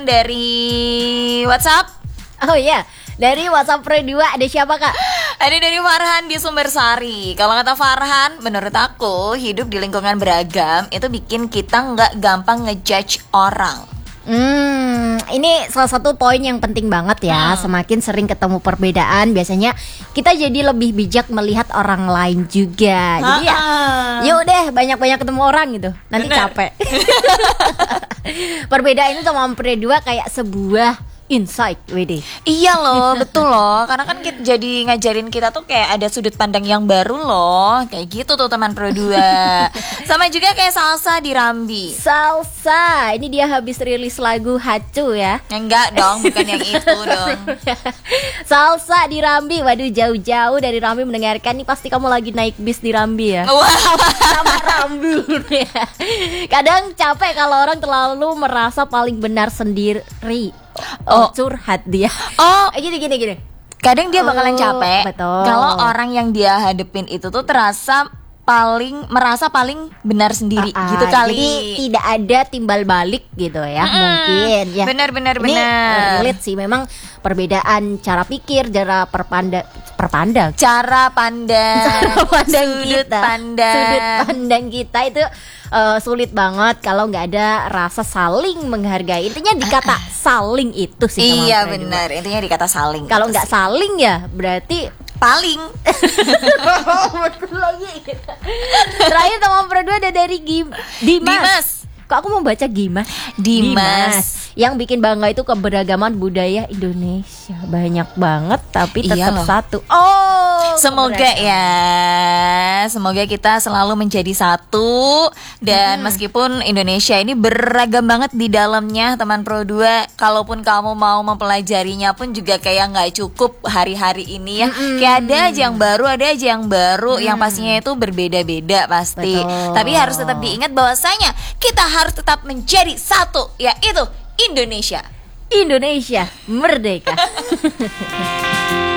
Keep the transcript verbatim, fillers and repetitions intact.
dari WhatsApp. Oh iya, dari WhatsApp Pro dua ada siapa Kak? Ada dari Farhan di Sumbersari. Kalau kata Farhan, menurut aku hidup di lingkungan beragam itu bikin kita nggak gampang ngejudge orang. Hmm, ini salah satu poin yang penting banget ya. Hmm. Semakin sering ketemu perbedaan, biasanya kita jadi lebih bijak melihat orang lain juga. Jadi ya, yuk deh banyak-banyak ketemu orang gitu. Nanti Bener. capek. Perbedaan itu sama Pro dua kayak sebuah insight, W D. Iya loh, betul loh. Karena kan kita, jadi ngajarin kita tuh kayak ada sudut pandang yang baru loh. Kayak gitu tuh teman Pro dua. Sama juga kayak Salsa di Rambi. Salsa, ini dia habis rilis lagu Hacu ya. Enggak dong, bukan yang itu dong. Salsa di Rambi, waduh jauh-jauh dari Rambi mendengarkan. Nih pasti kamu lagi naik bis di Rambi ya. Wow. Sama Rambi ya. Kadang capek kalau orang terlalu merasa paling benar sendiri. Oh, Oh. curhat dia. Oh, Eh, gini gini gini. kadang dia bakalan Oh, capek betul. kalau orang yang dia hadepin itu tuh terasa paling merasa paling benar sendiri Ah, gitu ah, kali. Jadi tidak ada timbal balik gitu ya. Mm-mm. Mungkin ya. Benar, benar, Ini benar. relate sih, memang perbedaan cara pikir, cara perpanda perpandang Cara pandang, cara pandang sudut kita, pandang. sudut pandang kita itu eh, sulit banget kalau nggak ada rasa saling menghargai. Intinya di kata saling itu sih. sama Iya Pro dua. benar, intinya dikata saling. Kalau gitu nggak sih. saling ya berarti paling. betul lagi. Terakhir teman Pro dua ada dari Gim Dimas. Dimas. Kok aku mau baca Gimas? Dimas. Yang bikin bangga itu keberagaman budaya Indonesia. Banyak banget tapi Iya tetap loh. satu. Oh, Semoga keberagaman. ya, semoga kita selalu menjadi satu. Dan meskipun Indonesia ini beragam banget di dalamnya, teman Pro dua, kalaupun kamu mau mempelajarinya pun juga kayak nggak cukup hari-hari ini ya. Kayak ada aja yang baru, ada aja yang baru, yang pastinya itu berbeda-beda pasti. Betul. Tapi harus tetap diingat bahwasanya kita harus tetap menjadi satu, yaitu Indonesia. Indonesia merdeka.